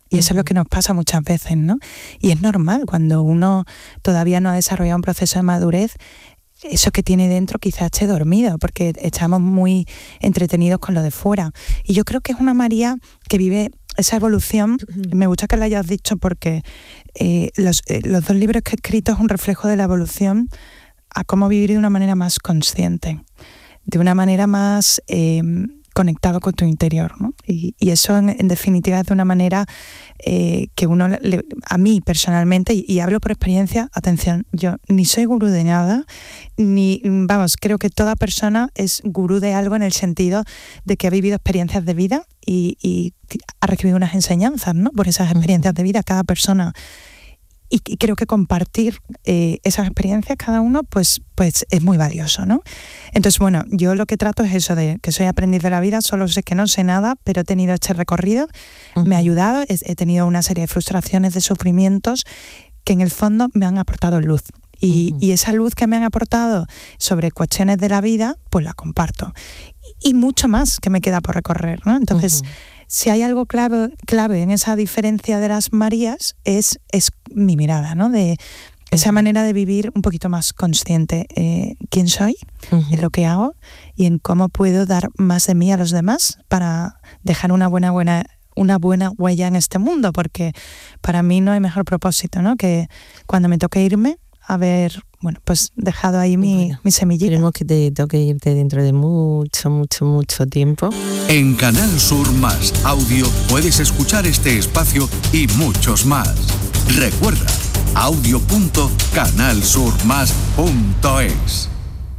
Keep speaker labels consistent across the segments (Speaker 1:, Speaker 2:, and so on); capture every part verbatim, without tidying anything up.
Speaker 1: Y eso uh-huh. es lo que nos pasa muchas veces, ¿no? Y es normal, cuando uno todavía no ha desarrollado un proceso de madurez, eso que tiene dentro quizás esté dormido, porque estamos muy entretenidos con lo de fuera. Y yo creo que es una María que vive esa evolución. Uh-huh. Me gusta que lo hayas dicho, porque eh, los, eh, los dos libros que he escrito es un reflejo de la evolución a cómo vivir de una manera más consciente, de una manera más eh, conectado con tu interior, ¿no? Y, y eso en, en definitiva es de una manera eh, que uno, le, a mí personalmente, y, y hablo por experiencia, atención, yo ni soy gurú de nada, ni, vamos, creo que toda persona es gurú de algo en el sentido de que ha vivido experiencias de vida y, y ha recibido unas enseñanzas, ¿no? Por esas experiencias de vida, cada persona. Y, y creo que compartir eh, esas experiencias cada uno pues, pues es muy valioso, ¿no? Entonces, bueno, yo lo que trato es eso de que soy aprendiz de la vida, solo sé que no sé nada, pero he tenido este recorrido, uh-huh. me ha ayudado, he, he tenido una serie de frustraciones, de sufrimientos que en el fondo me han aportado luz. Y, uh-huh. y esa luz que me han aportado sobre cuestiones de la vida, pues la comparto. Y, y mucho más que me queda por recorrer, ¿no? Entonces, uh-huh. si hay algo clave, clave en esa diferencia de las Marías, es, es mi mirada, ¿no? De esa manera de vivir un poquito más consciente. Eh, ¿Quién soy? Uh-huh. En lo que hago y en cómo puedo dar más de mí a los demás para dejar una buena, buena, una buena huella en este mundo, porque para mí no hay mejor propósito, ¿no? Que cuando me toque irme, haber, bueno, pues dejado ahí mi, bueno, mi semillita.
Speaker 2: Esperemos que te toque irte dentro de mucho, mucho, mucho tiempo.
Speaker 3: En Canal Sur Más Audio puedes escuchar este espacio y muchos más. Recuerda, audio punto canal sur más punto es.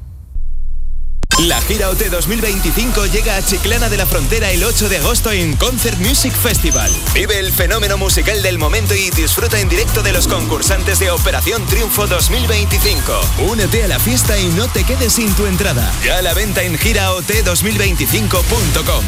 Speaker 4: La gira O T dos mil veinticinco llega a Chiclana de la Frontera el ocho de agosto en Concert Music Festival. Vive el fenómeno musical del momento y disfruta en directo de los concursantes de Operación Triunfo dos mil veinticinco. Únete a la fiesta y no te quedes sin tu entrada. Ya a la venta en gira o t dos mil veinticinco punto com.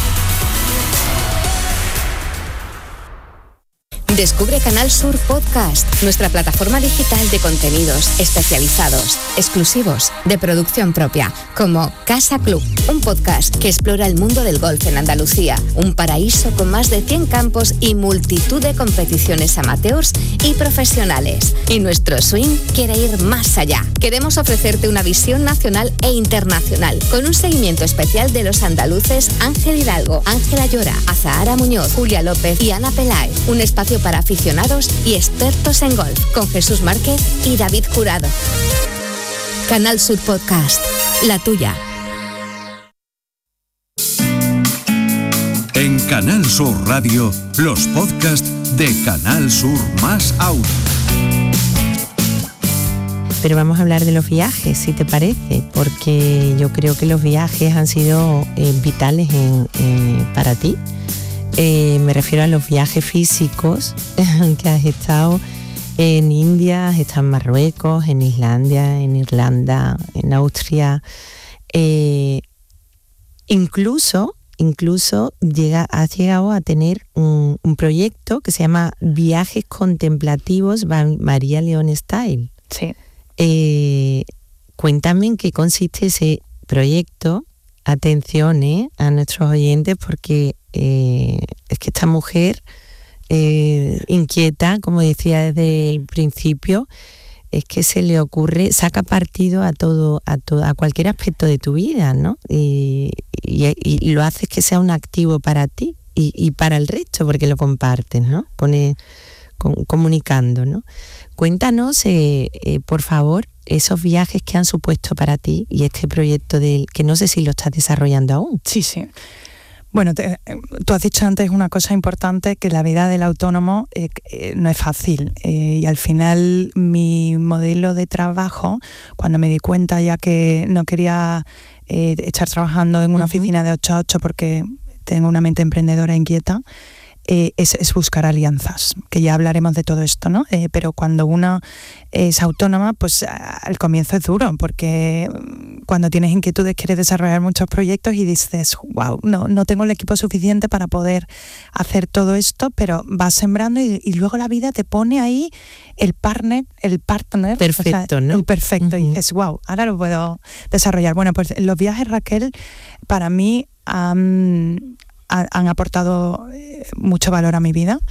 Speaker 5: Descubre Canal Sur Podcast, nuestra plataforma digital de contenidos especializados, exclusivos, de producción propia, como Casa Club, un podcast que explora el mundo del golf en Andalucía, un paraíso con más de cien campos y multitud de competiciones amateurs y profesionales. Y nuestro swing quiere ir más allá. Queremos ofrecerte una visión nacional e internacional, con un seguimiento especial de los andaluces Ángel Hidalgo, Ángela Llora, Azahara Muñoz, Julia López y Ana Peláez. Un espacio para aficionados y expertos en golf, con Jesús Márquez y David Jurado. Canal Sur Podcast, la tuya.
Speaker 3: En Canal Sur Radio, los podcasts de Canal Sur Más Audio.
Speaker 2: Pero vamos a hablar de los viajes, si te parece, porque yo creo que los viajes han sido eh, vitales en, eh, para ti. Eh, me refiero a los viajes físicos, que has estado en India, has estado en Marruecos, en Islandia, en Irlanda, en Austria. Eh, incluso, incluso llega, has llegado a tener un, un proyecto que se llama Viajes Contemplativos by María León Style.
Speaker 1: Sí.
Speaker 2: Eh, cuéntame en qué consiste ese proyecto. Atención eh, a nuestros oyentes, porque eh, es que esta mujer eh, inquieta, como decía desde el principio, es que se le ocurre, saca partido a todo, a todo, a cualquier aspecto de tu vida, ¿no? Y, y, y lo haces que sea un activo para ti y, y para el resto, porque lo compartes, ¿no? Pone con, comunicando, ¿no? Cuéntanos, eh, eh, por favor, esos viajes que han supuesto para ti y este proyecto del que no sé si lo estás desarrollando aún.
Speaker 1: Sí, sí. Bueno, te, tú has dicho antes una cosa importante, que la vida del autónomo eh, eh, no es fácil. Eh, y al final mi modelo de trabajo, cuando me di cuenta ya que no quería eh, estar trabajando en una uh-huh. oficina de ocho a ocho porque tengo una mente emprendedora inquieta, Eh, es, es buscar alianzas, que ya hablaremos de todo esto, ¿no? Eh, pero cuando uno es autónoma, pues al comienzo es duro, porque cuando tienes inquietudes quieres desarrollar muchos proyectos y dices, wow, no, no tengo el equipo suficiente para poder hacer todo esto, pero vas sembrando y, y luego la vida te pone ahí el partner, el partner
Speaker 2: perfecto,
Speaker 1: o sea,
Speaker 2: ¿no?
Speaker 1: El perfecto, uh-huh. y dices, wow, ahora lo puedo desarrollar. Bueno, pues los viajes, Raquel, para mí han... han aportado mucho valor a mi vida.